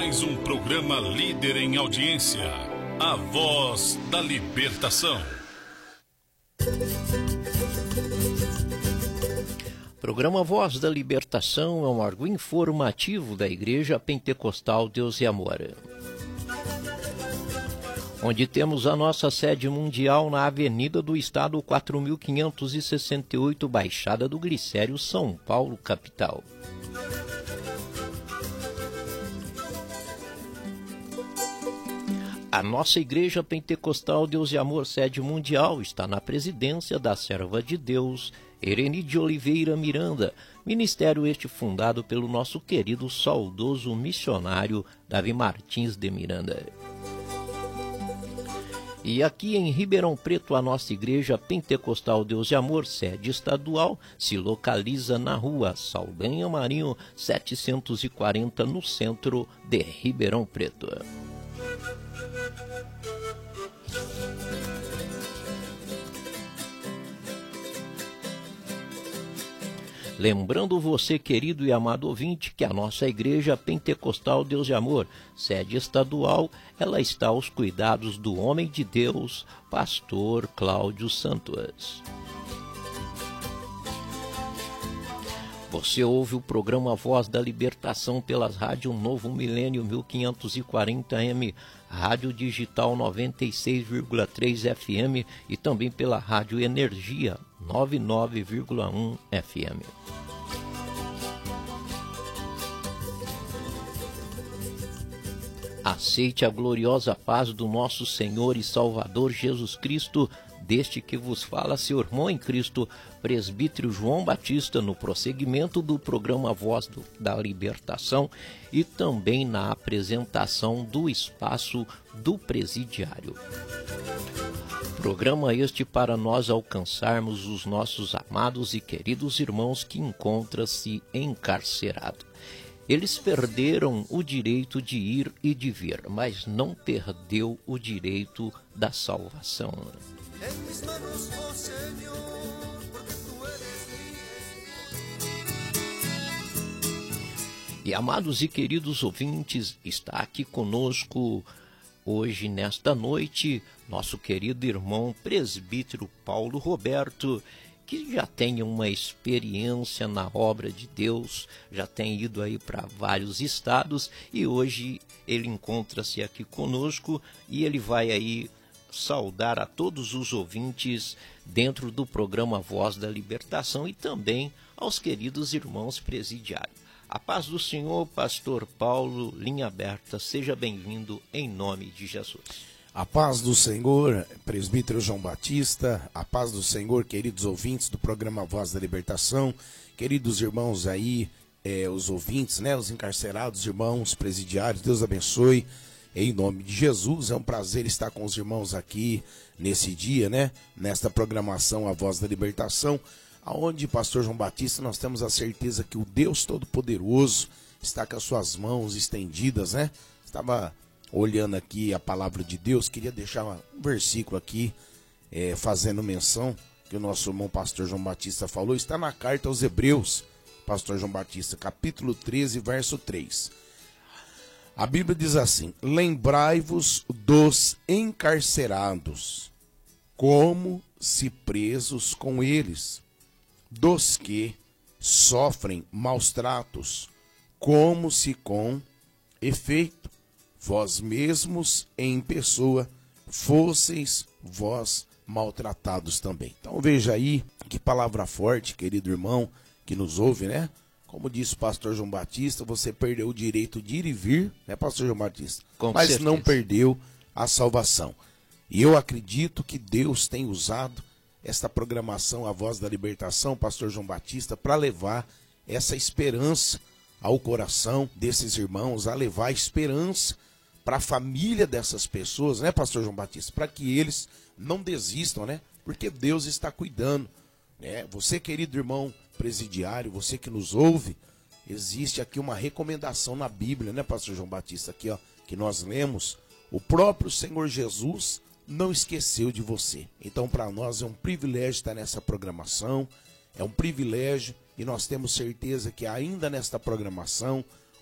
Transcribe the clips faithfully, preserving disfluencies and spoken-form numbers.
mais um programa líder em audiência, A Voz da Libertação. Programa Voz da Libertação é um órgão informativo da Igreja Pentecostal Deus e Amor, onde temos a nossa sede mundial na Avenida do Estado quatro mil quinhentos e sessenta e oito, Baixada do Glicério, São Paulo, capital. A nossa Igreja Pentecostal Deus e Amor, sede mundial, está na presidência da serva de Deus, Irene de Oliveira Miranda, ministério este fundado pelo nosso querido saudoso missionário Davi Martins de Miranda. E aqui em Ribeirão Preto, a nossa Igreja Pentecostal Deus e Amor, sede estadual, se localiza na rua Saldanha Marinho setecentos e quarenta, no centro de Ribeirão Preto. Lembrando você, querido e amado ouvinte, que a nossa Igreja Pentecostal Deus e Amor, sede estadual, ela está aos cuidados do homem de Deus, pastor Cláudio Santos. Você ouve o programa Voz da Libertação pelas rádios Novo Milênio mil quinhentos e quarenta M, Rádio Digital noventa e seis vírgula três F M e também pela Rádio Energia noventa e nove vírgula um F M. Aceite a gloriosa paz do nosso Senhor e Salvador Jesus Cristo, deste que vos fala seu irmão em Cristo, presbítero João Batista, no prosseguimento do programa Voz do, da Libertação e também na apresentação do espaço do presidiário. Programa este para nós alcançarmos os nossos amados e queridos irmãos que encontram-se encarcerados. Eles perderam o direito de ir e de vir, mas não perdeu o direito da salvação. E amados e queridos ouvintes, está aqui conosco hoje, nesta noite, nosso querido irmão presbítero Paulo Roberto, que já tem uma experiência na obra de Deus, já tem ido aí para vários estados e hoje ele encontra-se aqui conosco e ele vai aí saudar a todos os ouvintes dentro do programa Voz da Libertação e também aos queridos irmãos presidiários. A paz do Senhor, pastor Paulo, linha aberta, seja bem-vindo em nome de Jesus. A paz do Senhor, presbítero João Batista, a paz do Senhor, queridos ouvintes do programa Voz da Libertação, queridos irmãos aí, é, os ouvintes, né, os encarcerados, irmãos presidiários, Deus abençoe, em nome de Jesus. É um prazer estar com os irmãos aqui nesse dia, né, nesta programação A Voz da Libertação, aonde, pastor João Batista, nós temos a certeza que o Deus Todo-Poderoso está com as suas mãos estendidas, né, estava olhando aqui a palavra de Deus, queria deixar um versículo aqui, é, fazendo menção, que o nosso irmão pastor João Batista falou, está na carta aos Hebreus, pastor João Batista, capítulo treze, verso três. A Bíblia diz assim: lembrai-vos dos encarcerados, como se presos com eles, dos que sofrem maus tratos, como se com efeito vós mesmos em pessoa fosseis vós maltratados também. Então veja aí que palavra forte, querido irmão que nos ouve, né? Como disse o pastor João Batista, você perdeu o direito de ir e vir, né, pastor João Batista? Com Mas certeza. Não perdeu a salvação. E eu acredito que Deus tem usado esta programação A Voz da Libertação, pastor João Batista, para levar essa esperança ao coração desses irmãos, a levar esperança para a família dessas pessoas, né, pastor João Batista? Para que eles não desistam, né? Porque Deus está cuidando, né? Você, querido irmão presidiário, você que nos ouve, existe aqui uma recomendação na Bíblia, né, pastor João Batista? Aqui, ó, que nós lemos, o próprio Senhor Jesus não esqueceu de você. Então, para nós é um privilégio estar nessa programação, é um privilégio e nós temos certeza que ainda nesta programação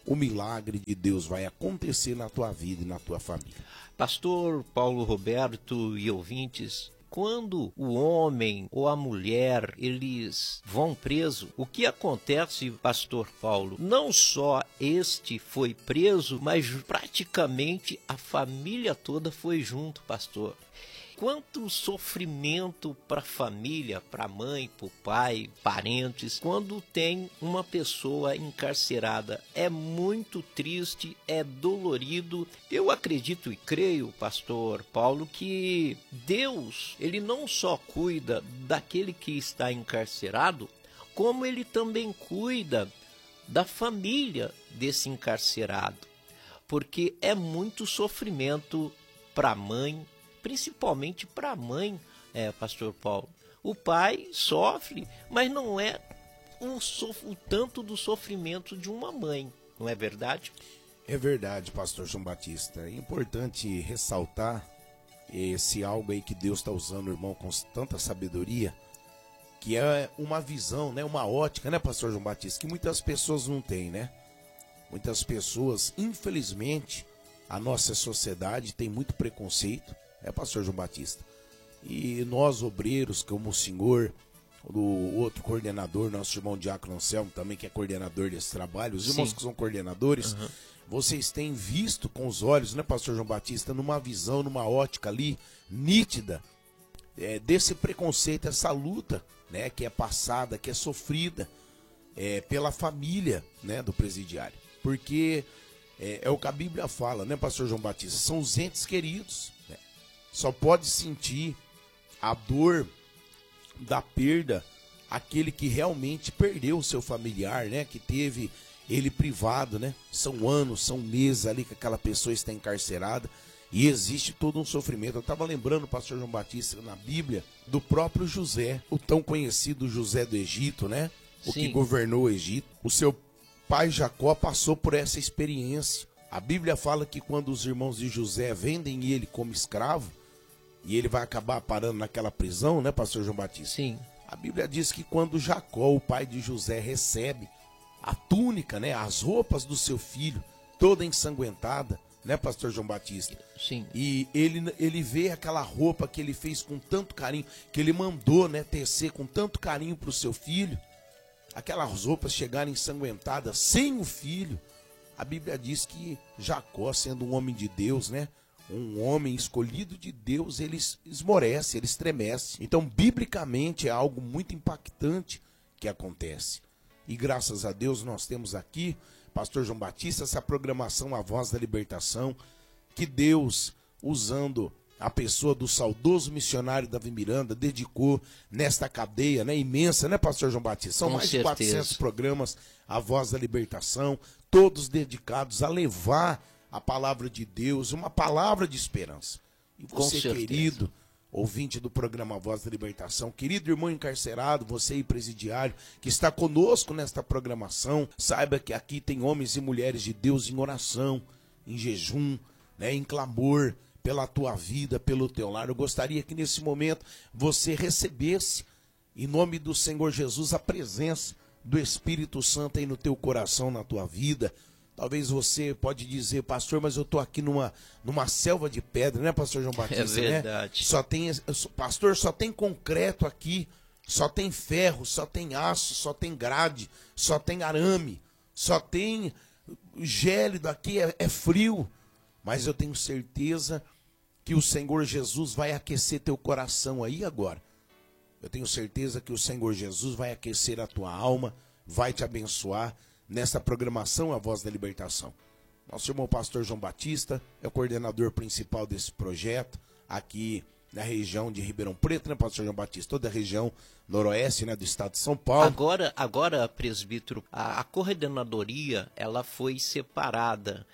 o milagre de Deus vai acontecer na tua vida e na tua família. Pastor Paulo Roberto e ouvintes, quando o homem ou a mulher, eles vão preso, o que acontece, pastor Paulo? Não só este foi preso, mas praticamente a família toda foi junto, pastor. Quanto sofrimento para a família, para a mãe, para o pai, parentes, quando tem uma pessoa encarcerada. É muito triste, é dolorido. Eu acredito e creio, pastor Paulo, que Deus, ele não só cuida daquele que está encarcerado, como ele também cuida da família desse encarcerado. Porque é muito sofrimento para a mãe, principalmente para a mãe, é, pastor Paulo. O pai sofre, mas não é o, sof- o tanto do sofrimento de uma mãe, não é verdade? É verdade, pastor João Batista. É importante ressaltar esse algo aí que Deus está usando, irmão, com tanta sabedoria, que é uma visão, né, uma ótica, né, pastor João Batista, que muitas pessoas não têm, né? Muitas pessoas, infelizmente, a nossa sociedade tem muito preconceito. É, pastor João Batista. E nós, obreiros, como o senhor, o outro coordenador, nosso irmão Diácono Anselmo, também que é coordenador desse trabalho, os irmãos Sim. que são coordenadores, uhum. vocês têm visto com os olhos, né, pastor João Batista, numa visão, numa ótica ali, nítida, é, desse preconceito, essa luta, né, que é passada, que é sofrida é, pela família, né, do presidiário. Porque é, é o que a Bíblia fala, né, pastor João Batista? São os entes queridos, né? Só pode sentir a dor da perda aquele que realmente perdeu o seu familiar, né? Que teve ele privado, né? São anos, são meses ali que aquela pessoa está encarcerada e existe todo um sofrimento. Eu estava lembrando, pastor João Batista, na Bíblia, do próprio José, o tão conhecido José do Egito, né? O Sim. que governou o Egito. O seu pai Jacó passou por essa experiência. A Bíblia fala que quando os irmãos de José vendem ele como escravo, e ele vai acabar parando naquela prisão, né, pastor João Batista? Sim. A Bíblia diz que quando Jacó, o pai de José, recebe a túnica, né, as roupas do seu filho, toda ensanguentada, né, pastor João Batista? Sim. E ele, ele vê aquela roupa que ele fez com tanto carinho, que ele mandou, né, tecer com tanto carinho para o seu filho, aquelas roupas chegarem ensanguentadas sem o filho. A Bíblia diz que Jacó, sendo um homem de Deus, né, um homem escolhido de Deus, ele esmorece, ele estremece. Então, biblicamente, é algo muito impactante que acontece. E graças a Deus nós temos aqui, pastor João Batista, essa programação A Voz da Libertação, que Deus, usando a pessoa do saudoso missionário Davi Miranda, dedicou nesta cadeia, né, imensa, né, pastor João Batista? São Com mais certeza. de quatrocentos programas A Voz da Libertação, todos dedicados a levar a palavra de Deus, uma palavra de esperança. E você, querido ouvinte do programa Voz da Libertação, querido irmão encarcerado, você e presidiário, que está conosco nesta programação, saiba que aqui tem homens e mulheres de Deus em oração, em jejum, né, em clamor pela tua vida, pelo teu lar. Eu gostaria que nesse momento você recebesse, em nome do Senhor Jesus, a presença do Espírito Santo aí no teu coração, na tua vida. Talvez você pode dizer, pastor, mas eu estou aqui numa, numa selva de pedra, né, pastor João Batista? É verdade. Né? Só tem, pastor, só tem concreto aqui, só tem ferro, só tem aço, só tem grade, só tem arame, só tem gélido aqui, é, é frio. Mas eu tenho certeza que o Senhor Jesus vai aquecer teu coração aí agora. Eu tenho certeza que o Senhor Jesus vai aquecer a tua alma, vai te abençoar nessa programação A Voz da Libertação. Nosso irmão pastor João Batista é o coordenador principal desse projeto aqui na região de Ribeirão Preto, né, pastor João Batista? Toda a região noroeste, né, do estado de São Paulo. Agora, agora presbítero, a, a coordenadoria, ela foi separada.